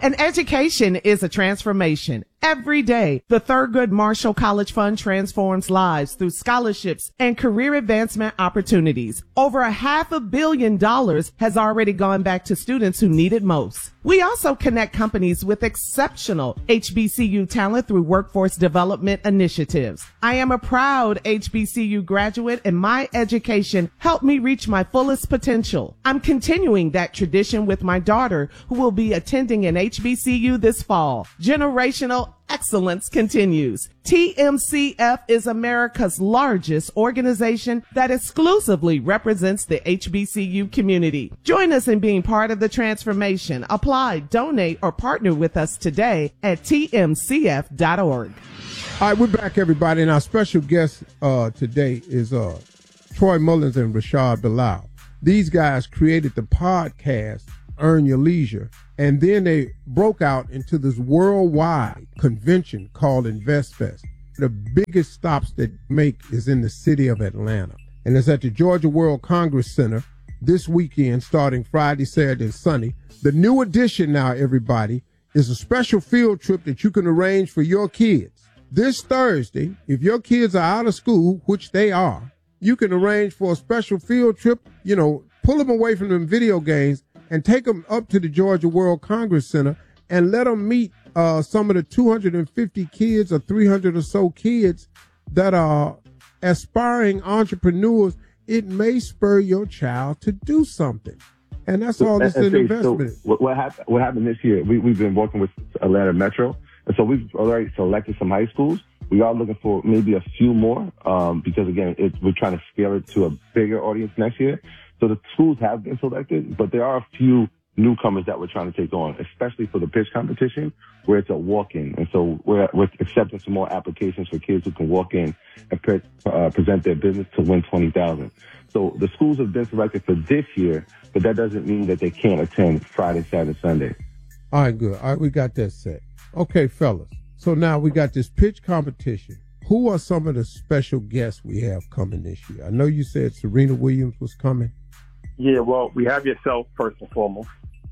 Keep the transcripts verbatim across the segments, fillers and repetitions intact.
An education is a transformation. Every day, the Thurgood Marshall College Fund transforms lives through scholarships and career advancement opportunities. Over a half a billion dollars has already gone back to students who need it most. We also connect companies with exceptional H B C U talent through workforce development initiatives. I am a proud H B C U graduate, and my education helped me reach my fullest potential. I'm continuing that tradition with my daughter, who will be attending an H B C U this fall. Generational excellence continues. T M C F is America's largest organization that exclusively represents the H B C U community. Join us in being part of the transformation. Apply, donate, or partner with us today at T M C F dot org. All right, we're back, everybody, and our special guest uh, today is uh, Troy Mullins and Rashad Bilal. These guys created the podcast Earn Your Leisure, and then they broke out into this worldwide convention called InvestFest. The biggest stops they make is in the city of Atlanta, and it's at the Georgia World Congress Center this weekend, starting Friday, Saturday, and Sunday. The new addition now, everybody, is a special field trip that you can arrange for your kids. This Thursday, if your kids are out of school, which they are, you can arrange for a special field trip, you know, pull them away from them video games and take them up to the Georgia World Congress Center and let them meet uh, some of the two hundred fifty kids or three hundred or so kids that are aspiring entrepreneurs. It may spur your child to do something. And that's all this is an investment. So what, what, happened, what happened this year, we, we've been working with Atlanta Metro. And so we've already selected some high schools. We are looking for maybe a few more um, because, again, it, we're trying to scale it to a bigger audience next year. So the schools have been selected, but there are a few newcomers that we're trying to take on, especially for the pitch competition where it's a walk-in. And so we're, we're accepting some more applications for kids who can walk in and pre- uh, present their business to win twenty thousand dollars. So the schools have been selected for this year, but that doesn't mean that they can't attend Friday, Saturday, Sunday. All right, good. All right, we got that set. Okay, fellas. So now we got this pitch competition. Who are some of the special guests we have coming this year? I know you said Serena Williams was coming. Yeah, well, we have yourself first and foremost.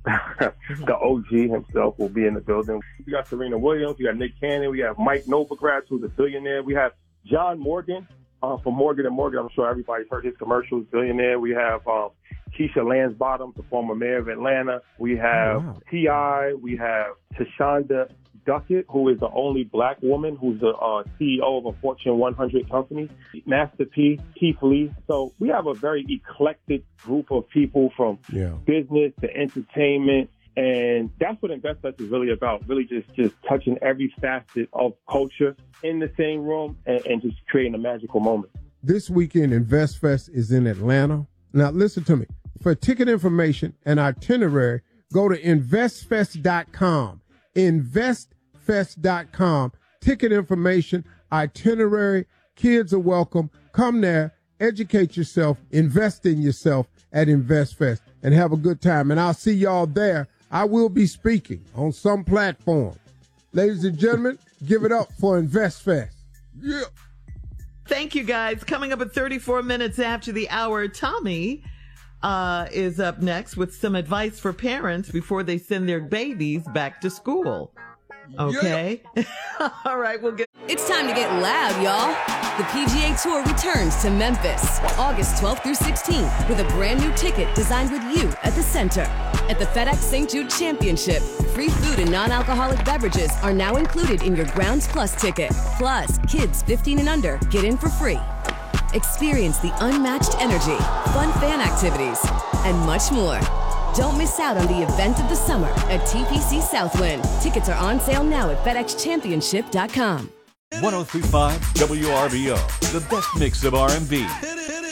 The O G himself will be in the building. We got Serena Williams. We got Nick Cannon. We have Mike Novogratz, who's a billionaire. We have John Morgan uh, from Morgan and Morgan. I'm sure everybody's heard his commercials, billionaire. We have uh, Keisha Lansbottom, the former mayor of Atlanta. We have wow. T I We have Tashonda Duckett, who is the only black woman who's the uh, C E O of a Fortune one hundred company. Master P, Keith Lee. So we have a very eclectic group of people from yeah. business to entertainment. And that's what InvestFest is really about, really just, just touching every facet of culture in the same room and, and just creating a magical moment. This weekend, InvestFest is in Atlanta. Now, listen to me. For ticket information and itinerary, go to invest fest dot com. invest fest dot com. Ticket information, itinerary, kids are welcome. Come there, educate yourself, invest in yourself at InvestFest, and have a good time. And I'll see y'all there. I will be speaking on some platform. Ladies and gentlemen, give it up for InvestFest. Yeah. Thank you, guys. Coming up at thirty-four minutes after the hour, Tommy uh, is up next with some advice for parents before they send their babies back to school. Okay. Yeah. All right, we'll get. It's time to get loud, y'all. The P G A Tour returns to Memphis, August twelfth through sixteenth, with a brand new ticket designed with you at the center. At the FedEx Saint Jude Championship, free food and non-alcoholic beverages are now included in your Grounds Plus ticket. Plus, kids fifteen and under get in for free. Experience the unmatched energy, fun fan activities, and much more. Don't miss out on the event of the summer at T P C Southwind. Tickets are on sale now at FedEx Championship dot com. one oh three point five W R B O, the best mix of R and B,